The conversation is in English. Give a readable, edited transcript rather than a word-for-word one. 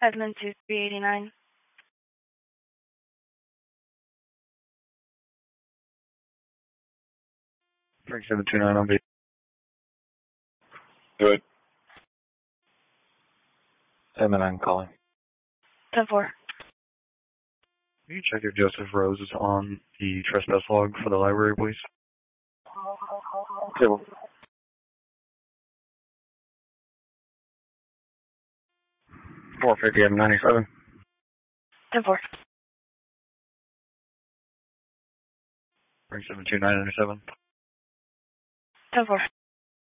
Edmund 2389. Frank 729 on B. Do it. M9 calling. 10-4. Can you check if Joseph Rose is on the trespass log for the library, please? Table. 450 M97. 10-4. Frank 72997. 10-4.